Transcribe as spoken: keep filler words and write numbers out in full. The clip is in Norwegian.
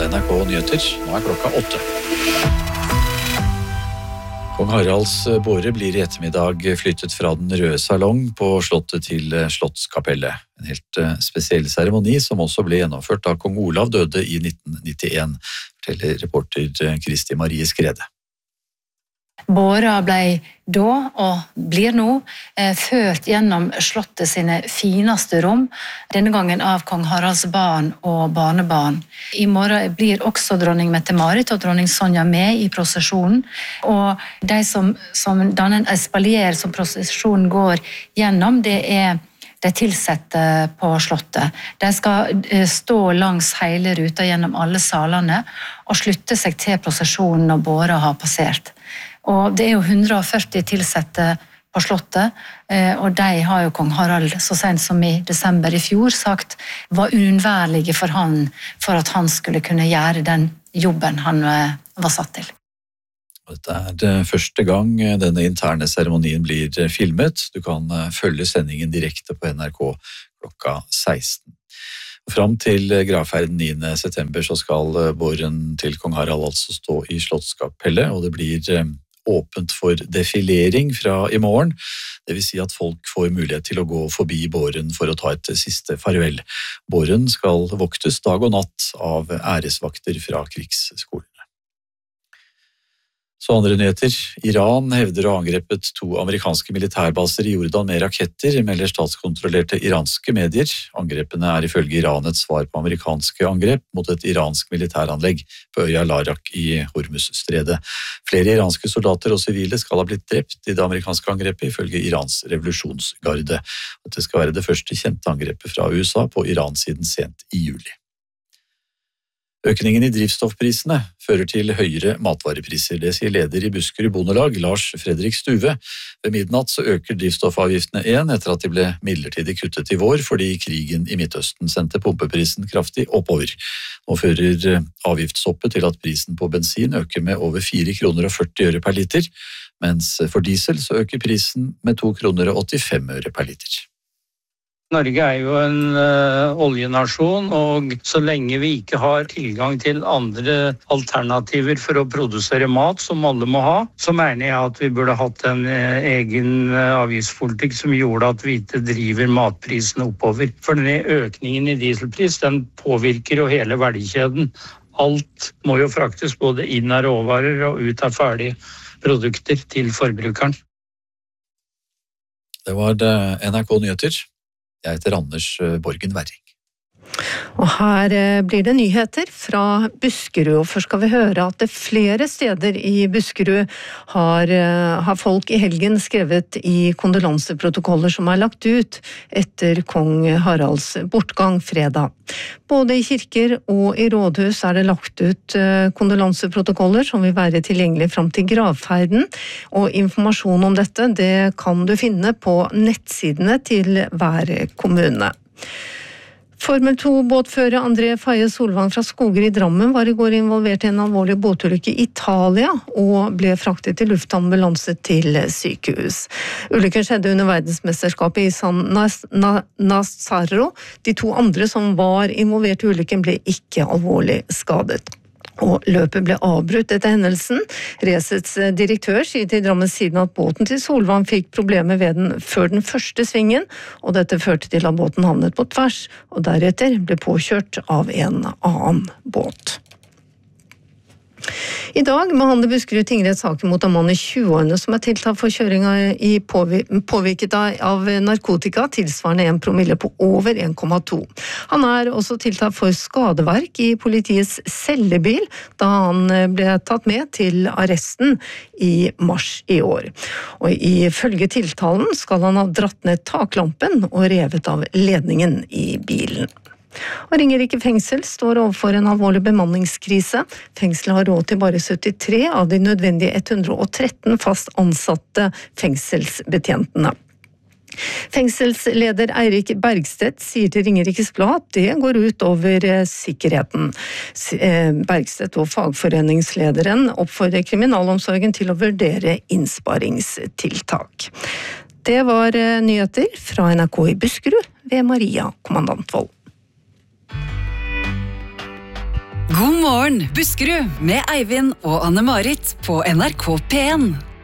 N R K Nyheter. Nå er klokka åtte. Kong Haralds båre blir i ettermiddag flyttet fra den røde salong på slottet til Slottskapellet. En helt spesiell seremoni som også ble gjennomført da kong Olav døde i nitten nittien, forteller reporter Kristi Marie Skrede. Båra ble da, og blir nå, ført gjennom slottet sine fineste rom, denne gangen av kong Haralds barn og barnebarn. I morgen blir også dronning Mette-Marit og dronning Sonja med i prosesjonen, og de som, som danner en espalier som prosesjonen går gjennom, det er de tilsette på slottet. De skal stå langs hele ruta gjennom alle salene og slutte seg til prosesjonen når båra har passert. Og det er jo hundre og førti tilsette på slottet, og de har jo kong Harald så sent som i desember i fjor sagt var uunnværlige for han, for at han skulle kunne gjøre den jobben han var satt til. Dette er det første gang denne interne seremonien blir filmet. Du kan følge sendingen direkte på N R K klokka seksten. Fram til gravferden niende september så skal båren til kong Harald altså stå i Slottskapellet, og det blir åpent for defilering fra i morgen. Det vil si at folk får mulighet til å gå forbi båren for å ta et siste farvel. Båren skal voktes dag og natt av æresvakter fra krigsskolene. Så andre nyheter. Iran hevder å ha angrepet to amerikanske militærbaser i Jordan med raketter, melder statskontrollerte iranske medier. Angrepene er ifølge Iran et svar på amerikanske angrep mot et iransk militæranlegg på øya Larak i Hormuzstredet. Flere iranske soldater og sivile skal ha blitt drept i det amerikanske angrepet, ifølge Irans revolusjonsgarde. Dette skal være det første kjente angrepet fra U S A på Iran siden sent i juli. Økningen i drivstoffprisene fører til høyere matvarepriser. Det sier leder i Buskerud Bondelag, Lars Fredrik Stuve. Ved midnatt så øker drivstoffavgiftene igjen etter at de ble midlertidig kuttet i vår, fordi krigen i Midtøsten sendte pumpeprisen kraftig oppover. Nå fører avgiftshoppet til at prisen på bensin øker med over fire kroner og førti øre per liter, mens for diesel så øker prisen med to kroner og åttifem øre per liter. Norge er jo en uh, oljenasjon, og så lenge vi ikke har tilgang til andre alternativer for å produsere mat, som alle må ha, så mener jeg at vi burde hatt en uh, egen uh, avgiftspolitikk som gjorde at vi ikke driver matprisene oppover. For denne økningen i dieselpris, den påvirker jo hele verdikjeden. Alt må jo fraktes både inn av råvarer og ut av ferdige produkter til forbrukeren. Det var det N R K Nyheter. Jeg heter Anders Borgen Werring. Og her blir det nyheter fra Buskerud, og først skal vi høre at det flere steder i Buskerud har, har folk i helgen skrevet i kondolanseprotokoller som er lagt ut etter kong Haralds bortgang fredag. Både i kirker og i rådhus er det lagt ut kondolanseprotokoller som vil være tilgjengelig fram til gravferden, og informasjon om dette det kan du finne på nettsidene til hver kommune. Formel to-båtfører André Faye Solvang fra Skoger i Drammen var i går involvert i en alvorlig båtulykke i Italia og ble fraktet til luftambulanse til sykehus. Ulykken skjedde under verdensmesterskapet i San Nazaro. De to andre som var involvert i ulykken ble ikke alvorlig skadet. Og løpet ble avbrutt etter hendelsen. Racets direktør sier til Drammens Tidende at båten til Solvang fikk problemer ved den før den første svingen, og dette førte til at båten havnet på tvers, og deretter ble påkjørt av en annen båt. I dag behandler Buskerud tingrett saken mot en mann i tjueårene som er tiltalt for kjøring i påvirket av narkotika, tilsvarende en promille på over en komma to. Han er også tiltalt for skadeverk i politiets cellebil, da han ble tatt med til arresten i mars i år. Og ifølge tiltalen skal han ha dratt ned taklampen og revet av ledningen i bilen. Og Ringerike fengsel står overfor en alvorlig bemanningskrise. Fengselet har råd til bare syttitre av de nødvendige ett hundre og tretten fast ansatte fengselsbetjentene. Fengselsleder Eirik Bergstedt sier til Ringerikes Blad at det går ut over sikkerheten. Bergstedt og fagforeningslederen oppfordrer kriminalomsorgen til å vurdere innsparingstiltak. Det var nyheter fra N R K i Buskerud ved Maria Kommandantvold. God morgen, Buskerud, med Eivind og Anne-Marit på N R K P en.